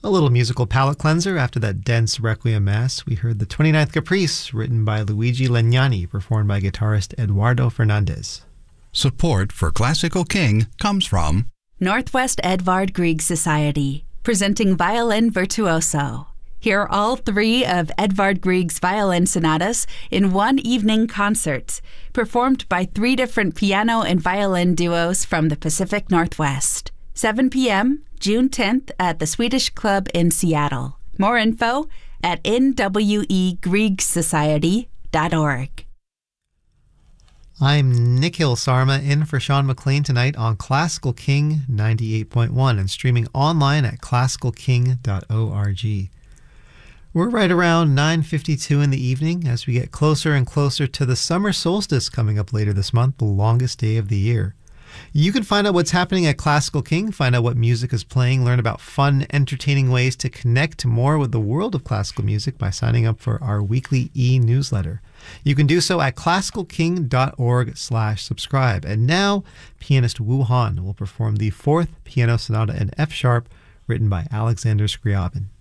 A little musical palate cleanser after that dense Requiem Mass. We heard the 29th Caprice, written by Luigi Legnani, performed by guitarist Eduardo Fernandez. Support for Classical King comes from Northwest Edvard Grieg Society, presenting Violin Virtuoso. Hear all three of Edvard Grieg's violin sonatas in one evening concert, performed by three different piano and violin duos from the Pacific Northwest. 7 p.m., June 10th at the Swedish Club in Seattle. More info at nwegreegsociety.org. I'm Nikhil Sarma in for Sean McLean tonight on Classical King 98.1 and streaming online at classicalking.org. We're right around 9:52 in the evening as we get closer and closer to the summer solstice coming up later this month, the longest day of the year. You can find out what's happening at Classical King, find out what music is playing, learn about fun, entertaining ways to connect more with the world of classical music by signing up for our weekly e-newsletter. You can do so at classicalking.org/subscribe. And now, pianist Wu Han will perform the fourth piano sonata in F sharp, written by Alexander Scriabin.